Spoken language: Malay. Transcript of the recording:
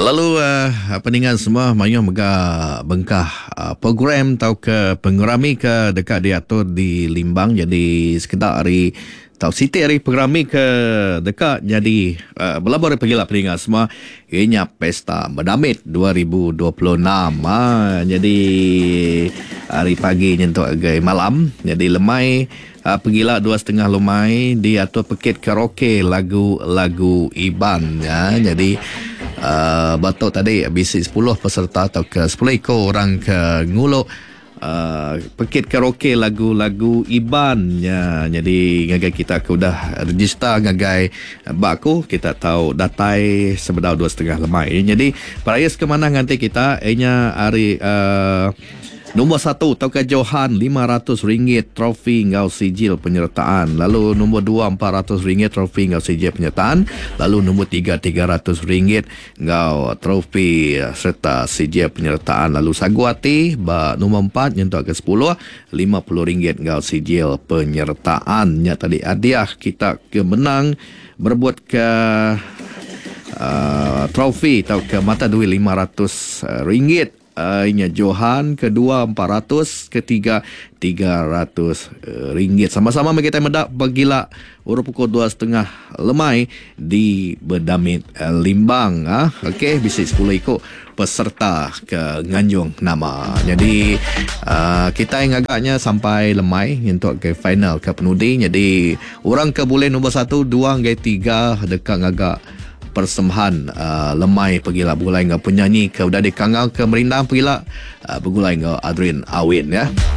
Lalu pendengar semua mayuh mega bengkah program tau ke pengurami ke dekat diatur di Limbang, jadi sekedar hari tau siti hari pengurami ke dekat jadi berlabur pergi lah pendengar semua ianya Pesta Berdamit 2026. Jadi hari pagi nyentuk agak malam, jadi lemai pergilah 2.30 lemai diatur pekit karaoke lagu-lagu Iban ya. Jadi batuk tadi bisi 10 peserta atau ke 10 ekor orang ke nguluk pekit karaoke lagu-lagu Iban ya. Jadi ngagai kita udah register ngagai baku kita tahu datai sebedau 2.30 lemai. Jadi perayaan ke mana nanti kita hari nombor 1 tau ke Johan RM500 trofi ngau sijil penyertaan. Lalu nombor 2 RM400 trofi ngau sijil penyertaan. Lalu nombor 3 RM300 ngau trofi serta sijil penyertaan. Lalu Saguati nombor 4 nyentuh ke 10 RM50 ngau sijil penyertaan. Ya tadi hadiah kita ke menang berbuat ke trofi tau ke mata duit RM500. Inya Johan, kedua 400, ketiga 300 ringgit. Sama-sama kita mendak bagilah urut pukul 2.30 lemai di Berdamit Limbang. Okey, bisa 10 ikut peserta ke Nganjung nama. Jadi kita yang agaknya sampai lemai untuk ke final ke penudi. Jadi orang ke boleh nombor 1, 2 hingga 3 dekat agak persembahan lemai pergilah bergulai dengan penyanyi ke udah di Kangang ke Merindang pergilah bergulai dengan Adrian Awin ya.